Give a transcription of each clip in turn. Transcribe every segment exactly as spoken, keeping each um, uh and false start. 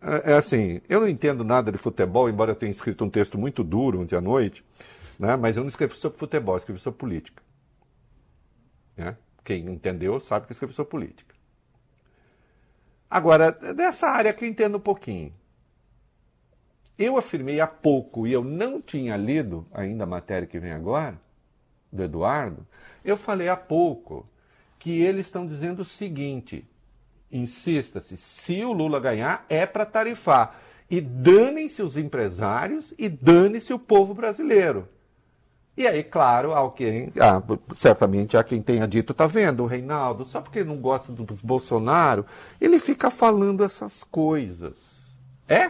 é, é assim, eu não entendo nada de futebol, embora eu tenha escrito um texto muito duro ontem à noite, né, mas eu não escrevi sobre futebol, eu escrevi sobre política. Né? Quem entendeu sabe que eu escrevi sobre política. Agora, dessa área que eu entendo um pouquinho. Eu afirmei há pouco, e eu não tinha lido ainda a matéria que vem agora, do Eduardo, eu falei há pouco que eles estão dizendo o seguinte, insista-se, se o Lula ganhar é para tarifar, e danem-se os empresários e dane-se o povo brasileiro. E aí, claro, alguém, ah, certamente há quem tenha dito, tá vendo, o Reinaldo, só porque não gosta dos Bolsonaro, ele fica falando essas coisas. É?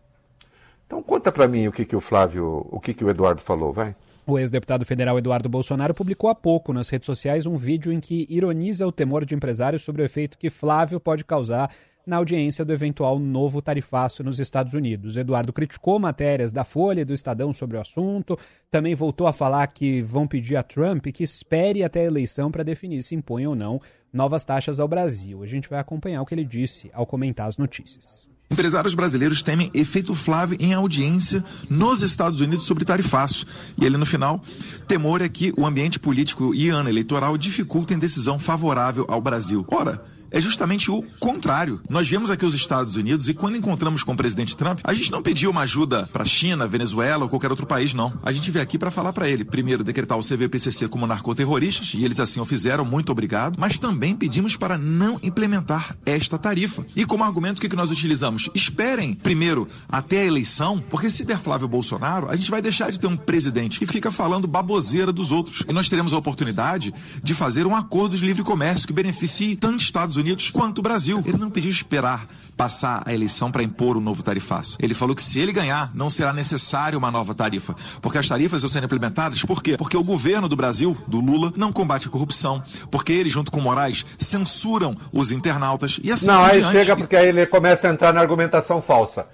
Então conta para mim o que, que o Flávio, o que, que o Eduardo falou, vai. O ex-deputado federal Eduardo Bolsonaro publicou há pouco nas redes sociais um vídeo em que ironiza o temor de empresários sobre o efeito que Flávio pode causar na audiência do eventual novo tarifaço nos Estados Unidos. Eduardo criticou matérias da Folha e do Estadão sobre o assunto, também voltou a falar que vão pedir a Trump que espere até a eleição para definir se impõe ou não novas taxas ao Brasil. A gente vai acompanhar o que ele disse ao comentar as notícias. Empresários brasileiros temem efeito Flávio em audiência nos Estados Unidos sobre tarifaço. E ele, no final, temor é que o ambiente político e ano eleitoral dificultem decisão favorável ao Brasil. Ora, é justamente o contrário. Nós viemos aqui os Estados Unidos e quando encontramos com o presidente Trump, a gente não pediu uma ajuda para a China, Venezuela ou qualquer outro país, não. A gente veio aqui para falar para ele, primeiro, decretar o C V P C C como narcoterroristas, e eles assim o fizeram, muito obrigado, mas também pedimos para não implementar esta tarifa. E como argumento, o que, que nós utilizamos? Esperem, primeiro, até a eleição, porque se der Flávio Bolsonaro, a gente vai deixar de ter um presidente que fica falando baboseira dos outros. E nós teremos a oportunidade de fazer um acordo de livre comércio que beneficie tanto Estados Unidos quanto o Brasil. Ele não pediu esperar passar a eleição para impor um novo tarifaço. Ele falou que se ele ganhar, não será necessário uma nova tarifa, porque as tarifas estão sendo implementadas, por quê? Porque o governo do Brasil, do Lula, não combate a corrupção, porque ele, junto com Moraes, censuram os internautas e assim Não, aí diante. chega porque aí ele começa a entrar na argumentação falsa.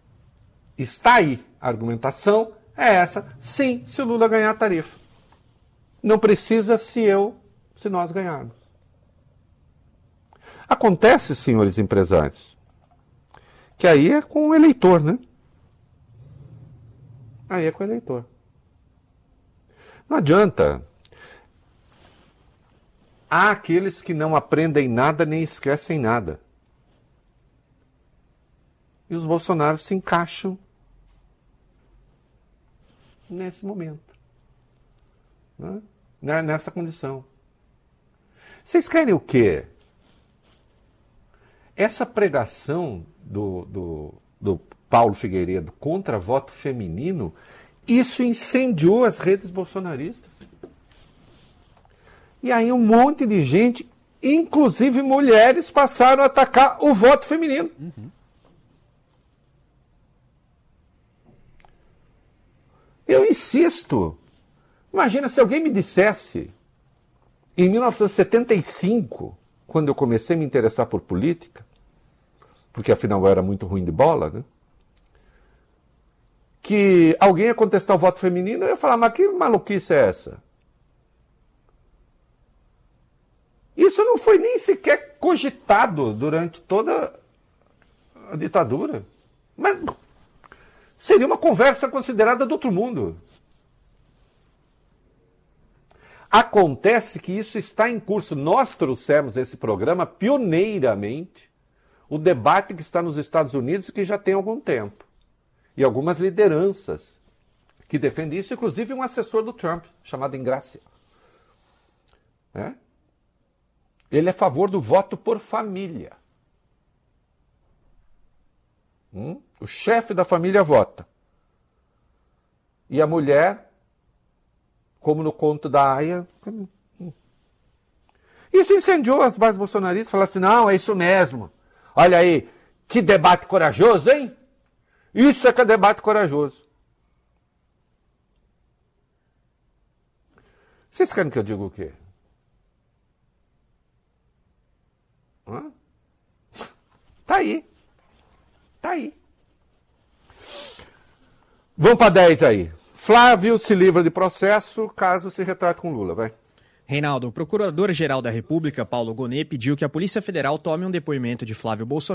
Está aí, a argumentação é essa, sim, se o Lula ganhar a tarifa. Não precisa se eu, se nós ganharmos. Acontece, senhores empresários, que aí é com o eleitor, né? Aí é com o eleitor. Não adianta. Há aqueles que não aprendem nada nem esquecem nada. E os Bolsonaros se encaixam nesse momento. Né? Nessa condição. Vocês querem o quê? Essa pregação do, do, do Paulo Figueiredo contra voto feminino, isso incendiou as redes bolsonaristas. E aí um monte de gente, inclusive mulheres, passaram a atacar o voto feminino. Uhum. Eu insisto. Imagina se alguém me dissesse, em mil novecentos e setenta e cinco, quando eu comecei a me interessar por política, porque afinal eu era muito ruim de bola, né? Que alguém ia contestar o voto feminino, eu ia falar, mas que maluquice é essa? Isso não foi nem sequer cogitado durante toda a ditadura. Mas seria uma conversa considerada do outro mundo. Acontece que isso está em curso. Nós trouxemos esse programa pioneiramente, o debate que está nos Estados Unidos e que já tem algum tempo. E algumas lideranças que defendem isso, inclusive um assessor do Trump, chamado Ingrácia. Né? Ele é a favor do voto por família. Hum? O chefe da família vota. E a mulher, como no conto da Aya... Hum. Isso incendiou as bases bolsonaristas, falaram assim, não, é isso mesmo. Olha aí, que debate corajoso, hein? Isso é que é debate corajoso. Vocês querem que eu diga o quê? Hã? Tá aí. Tá aí. Vamos para dez aí. Flávio se livra de processo caso se retrate com Lula, vai. Reinaldo, o Procurador-Geral da República, Paulo Gonet, pediu que a Polícia Federal tome um depoimento de Flávio Bolsonaro